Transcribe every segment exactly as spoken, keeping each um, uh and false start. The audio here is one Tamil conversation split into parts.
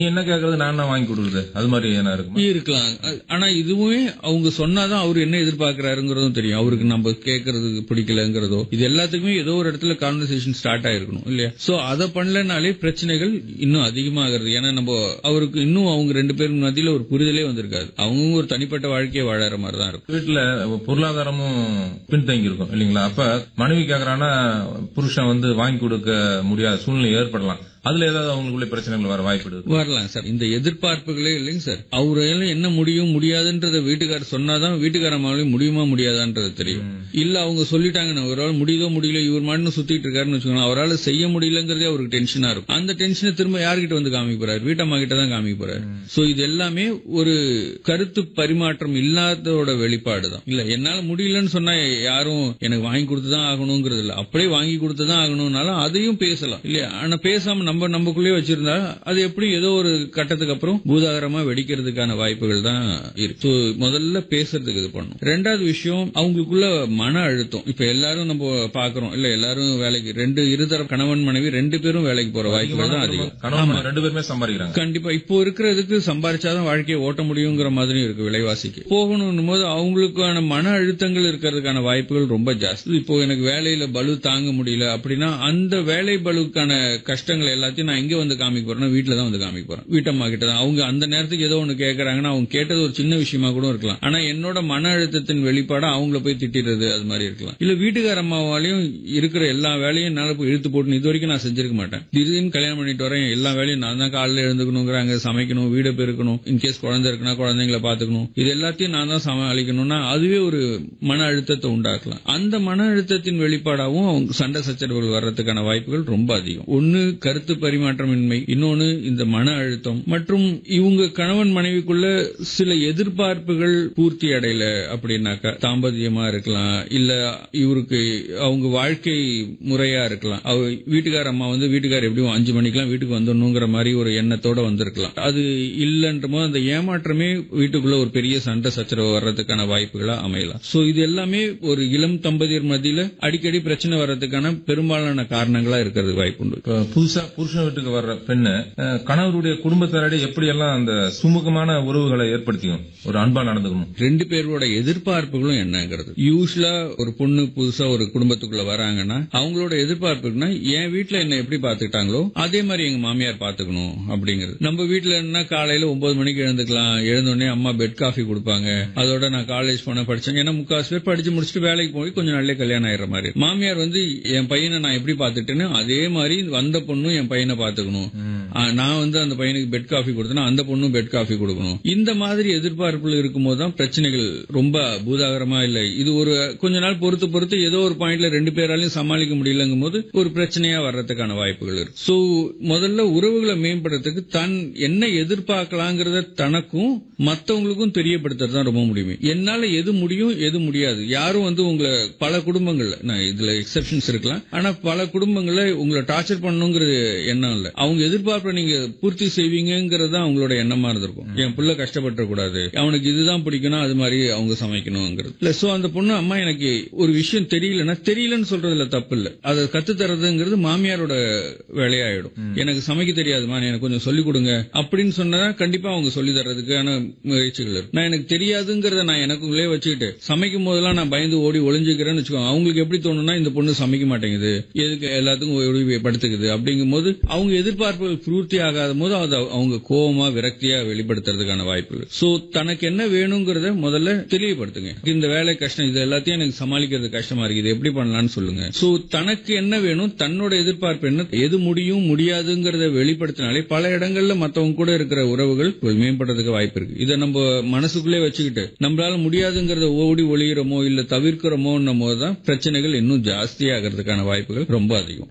என்ன கேக்குறது நான் என்ன வாங்கி கொடுக்குறது அது மாதிரி என்ன இருக்கு இருக்கலாம். ஆனா இதுவுமே அவங்க சொன்னாதான் அவரு என்ன எதிர்பார்க்கிறாருங்கிறதும் தெரியும். அவருக்கு நம்ம கேட்கறது பிடிக்கலங்கிறதோ இது எல்லாத்துக்குமே ஏதோ ஒரு இடத்துல கான்வர்சேஷன் ஸ்டார்ட் ஆயிருக்கணும் இல்லையா? சோ அதை பண்ணலனாலே பிரச்சனைகள் இன்னும் அதிகமாகிறது. ஏன்னா நம்ம அவருக்கு இன்னும் அவங்க ரெண்டு பேரும் மத்தியில ஒரு புரிதலே வந்திருக்காது. அவங்க ஒரு தனிப்பட்ட வாழ்க்கையை வாழற மாதிரி தான் இருக்கும். வீட்டுல பொருளாதாரமும் பின்தங்கி இருக்கும் இல்லீங்களா? அப்ப மனைவி கேக்குறான்னா புருஷன் வந்து வாங்கி கொடுக்க முடியாத சூழ்நிலை ஏற்படலாம். அதுல ஏதாவது அவங்களுக்குள்ள பிரச்சனைகள் வர வாய்ப்பு வரலாம் சார். இந்த எதிர்பார்ப்புகளே இல்லைங்க சார். அவரால என்ன முடியும் முடியாதுன்றத வீட்டுக்காரர் சொன்னாதான் வீட்டுக்காரமாவே முடியுமா முடியாதான்றது தெரியும். இல்ல அவங்க சொல்லிட்டாங்க அவரால் முடியுதோ முடியல இவர் மட்டும் சுத்திட்டு இருக்காருன்னு வச்சுக்கோங்க, அவரால் செய்ய முடியலங்கிறதே அவருக்கு டென்ஷனா இருக்கும். அந்த டென்ஷனை திரும்ப யார்கிட்ட வந்து காமிக்க போறாரு? வீட்டம்மா கிட்ட தான் காமிக்க போறாரு. சோ இது எல்லாமே ஒரு கருத்து பரிமாற்றம் இல்லாதோட வெளிப்பாடுதான். இல்ல என்னால முடியலன்னு சொன்னா யாரும் எனக்கு வாங்கி கொடுத்துதான் ஆகணுங்கிறது இல்ல. அப்படியே வாங்கி கொடுத்துதான் ஆகணும்னாலும் அதையும் பேசலாம் இல்லையா? ஆனா பேசாம நம்ம நமக்குள்ளே வச்சிருந்தா அது எப்படி ஏதோ ஒரு கட்டத்துக்கு அப்புறம் பூதாகரமா வெடிக்கிறதுக்கான வாய்ப்புகள் தான் இருக்கு. முதல்ல பேசுறதுக்கு இது பண்ணும். ரெண்டாவது விஷயம் அவங்களுக்குள்ள மன அழுத்தம். இப்ப எல்லாரும் நம்ம பாக்குறோம் இல்ல, எல்லாரும் வேலைக்கு ரெண்டு இருதர கணவன் மனைவி ரெண்டு பேரும் வேலைக்கு போற வாய்ப்புகள் தான் அதிகம். ரெண்டு பேருமே சம்பாதிக்கிறாங்க. கண்டிப்பா இப்போ இருக்கிறதுக்கு சம்பாதிச்சாதான் வாழ்க்கையை ஓட்ட முடியுங்கிற மாதிரி இருக்கு. விலைவாசிக்கு போகணும் போது அவங்களுக்கான மன அழுத்தங்கள் இருக்கிறதுக்கான வாய்ப்புகள் ரொம்ப ஜாஸ்தி. இப்போ எனக்கு வேலையில பலு தாங்க முடியல அப்படின்னா அந்த வேலை பலுக்கான கஷ்டங்கள் எல்லாத்தையும் நான் எங்க வந்து காமிக்க போறேன்? வீட்டுல தான் வந்து காமிக்க போறேன். வீட்டம்மா கிட்ட தான். அவங்க அந்த நேரத்துக்கு ஏதோ ஒண்ணு கேக்குறாங்கன்னா அவங்க கேட்டது ஒரு சின்ன விஷயமா கூட இருக்கலாம். ஆனா என்னோட மன அழுத்தத்தின் வெளிப்பாட அவங்கள போய் திட்டிடுறது அது மாதிரி இருக்கலாம். இல்ல வீட்டுக்கார அம்மாவாலையும் இருக்கிற எல்லா வேலையும் என்னால போய் இழுத்து போட்டு இது வரைக்கும் நான் செஞ்சிருக்க மாட்டேன். திடீர்னு கல்யாணம் பண்ணிட்டு வரேன், எல்லா வேலையும் நான் தான் காலையில எழுந்துக்கணுங்கிறாங்க, சமைக்கணும், வீடு பெருக்கணும், இன்கேஸ் குழந்தை இருக்குன்னா குழந்தைங்களை பாத்துக்கணும், இது எல்லாத்தையும் நான் தான் சமாளிக்கணும்னா அதுவே ஒரு மன அழுத்தத்தை உண்டாக்கலாம். அந்த மன அழுத்தத்தின் வெளிப்பாடாவும் அவங்க சண்டை சச்சரவுகள் வர்றதுக்கான வாய்ப்புகள் ரொம்ப அதிகம். ஒன்னு கருத்து பரிமாற்றமின்மை, இன்னொன்னு இந்த மன அழுத்தம் மற்றும் இவங்க கணவன் மனைவிக்குள்ள சில எதிர்பார்ப்புகள் பூர்த்தி அடையல அப்படின்னாக்கா தாம்பத்தியமா இருக்கலாம், இல்ல இவருக்கு அவங்க வாழ்க்கை முறையா இருக்கலாம். அவ வீட்டுக்கார அம்மா வந்து வீட்டுக்கார எப்படியும் அஞ்சு மணிக்கெல்லாம் வீட்டுக்கு வந்துடணுங்கிற மாதிரி ஒரு எண்ணத்தோட வந்திருக்கலாம். அது இல்லன்றமோ அந்த ஏமாற்றமே வீட்டுக்குள்ள ஒரு பெரிய சண்டை சச்சரவு வர்றதுக்கான வாய்ப்புகளா அமையலாம். சோ இது எல்லாமே ஒரு இளம் தம்பதியர் மத்தியில அடிக்கடி பிரச்சனை வர்றதுக்கான பெரும்பாலான காரணங்களா இருக்கிறது வாய்ப்பு உண்டு. புதுசா புருஷன் வீட்டுக்கு வர்ற பெண்ணு கணவருடைய குடும்பத்தாரடி எப்படி எல்லாம் அந்த சுமூகமான உறவுகளை ஏற்படுத்திக்கும், ஒரு அன்பா நடந்துக்கணும். ரெண்டு பேரோட எதிர்பார்ப்புகளும் என்னங்கிறது. யூஸ்வலா ஒரு பொண்ணு புதுசா ஒரு குடும்பத்துக்குள்ள வராங்கன்னா அவங்களோட எதிர்பார்ப்புனா என் வீட்டுல என்ன எப்படி பாத்துக்கிட்டாங்களோ அதே மாதிரி எங்க மாமியார் பாத்துக்கணும் அப்படிங்கிறது. நம்ம வீட்டுல என்ன காலையில ஒன்பது மணிக்கு எழுந்துக்கலாம், எழுந்தோடனே அம்மா பெட் காஃபி கொடுப்பாங்க, அதோட நான் காலேஜ் போன படிச்சேன். ஏன்னா முக்காசு பேர் படிச்சு முடிச்சுட்டு வேலைக்கு போய் கொஞ்சம் நாளே கல்யாணம் ஆயிடுற மாதிரி. மாமியார் வந்து என் பையனை நான் எப்படி பாத்துட்டேன்னு அதே மாதிரி வந்த பொண்ணும் என் பையனை பாத்துக்கணும். நான் வந்து அந்த பையனுக்கு பெட் காஃபி கொடுத்தேன்னா அந்த பொண்ணும் பெட் காஃபி கொடுக்கணும். இந்த மாதிரி எதிர்பார்ப்புகள் இருக்கும்போது தான் பிரச்சனைகள் ரொம்ப பூதாகரமா இல்ல. இது ஒரு கொஞ்ச நாள் பொறுத்து பொறுத்து ஏதோ ஒரு பாயிண்ட்ல ரெண்டு பேராலையும் சமாளிக்க முடியலங்கும் போது ஒரு பிரச்சனையா வர்றதுக்கான வாய்ப்புகள் இருக்கு. சோ முதல்ல உறவுகளை மேம்படுறதுக்கு தான் என்ன எதிர்பார்க்கலாங்கிறத தனக்கும் மத்தவங்களுக்கும் தெரியப்படுத்துறது தான் ரொம்ப முடியும். என்னால எது முடியும் எது முடியாது. யாரும் வந்து உங்களை பல குடும்பங்கள்ல நான் இதுல எக்ஸெப்ஷன்ஸ் இருக்கலாம், ஆனா பல குடும்பங்கள்ல உங்களை டார்ச்சர் பண்ணணுங்கிறது எண்ணம் இல்ல. அவங்க எதிர்பார்ப்ப நீங்க பூர்த்தி செய்வீங்கிறது தான் அவங்களோட எண்ணமா இருந்திருக்கும். என் பிள்ளை கஷ்டப்பட கூடாது, அவனுக்கு இதுதான் பிடிக்கணும், அது மாதிரி அவங்க சமைக்கணுங்கிறது இல்ல. சோ அந்த பொண்ணு அம்மா எனக்கு ஒரு விஷயம் தெரியலன்னா தெரியலன்னு சொல்றதுல தப்பு இல்ல, அதை கத்து தரதுங்கிறது மாமியாரோட வேலையாயிடும். எனக்கு சமைக்க தெரியாதுமா, எனக்கு கொஞ்சம் சொல்லிக் கொடுங்க அப்படின்னு சொன்னா கண்டிப்பா அவங்க சொல்லி தர்றதுக்கான முயற்சிகள் இருக்கு. நான் எனக்கு தெரியாதுங்கிறத நான் எனக்குள்ளே வச்சுக்கிட்டு சமைக்கும் போதெல்லாம் நான் பயந்து ஓடி ஒளிஞ்சுக்கிறேன்னு வச்சுக்கோங்க. அவங்களுக்கு எப்படி தோணும்னா இந்த பொண்ணு சமைக்க மாட்டேங்குது, எதுக்கு எல்லாத்துக்கும் படுத்துக்குது அப்படிங்கும் போது அவங்க எதிர்பார்ப்புகள் பூர்த்தி ஆகாத போது அவங்க கோபமா விரக்தியா வெளிப்படுத்துறதுக்கான வாய்ப்பு. சோ தனக்கு என்ன வேணுங்கிறத முதல்ல தெளிவுபடுத்துங்க. இந்த வேலை கஷ்டம், இது எல்லாத்தையும் எனக்கு சமாளிக்கிறது கஷ்டமா இருக்கு, இது எப்படி பண்ணலாம்னு சொல்லுங்க. சோ தனக்கு என்ன வேணும், தன்னோட எதிர்பார்ப்பு என்ன, எது முடியும் முடியாதுங்கிறத வெளிப்படுத்தினாலே பல இடங்கள்ல மத்தவங்க கூட இருக்கிற உறவுகள் மேம்படுறதுக்கு வாய்ப்பு இருக்கு. இதை நம்ம மனசுக்குள்ளே வச்சுக்கிட்டு நம்மளால முடியாதுங்கிறத ஓடி ஒளிகிறோமோ இல்ல தவிர்க்கிறோமோ போதுதான் பிரச்சனைகள் இன்னும் ஜாஸ்தியாகிறதுக்கான வாய்ப்புகள் ரொம்ப அதிகம்.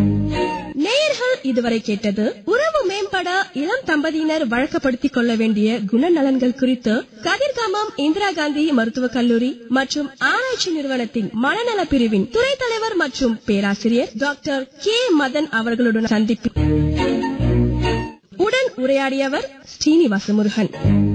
நேயர்கள் இதுவரை கேட்டது உறவு மேம்பட இளம் தம்பதியினர் வழக்கப்படுத்திக் கொள்ள வேண்டிய குணநலன்கள் குறித்து கதிர்காமம் இந்திரா காந்தி மருத்துவக் கல்லூரி மற்றும் ஆராய்ச்சி நிறுவனத்தின் மனநல பிரிவின் துறை தலைவர் மற்றும் பேராசிரியர் டாக்டர் கே மதன் அவர்களுடன் சந்திப்பு. உடன் உரையாடியவர் ஸ்ரீனிவாச முருகன்.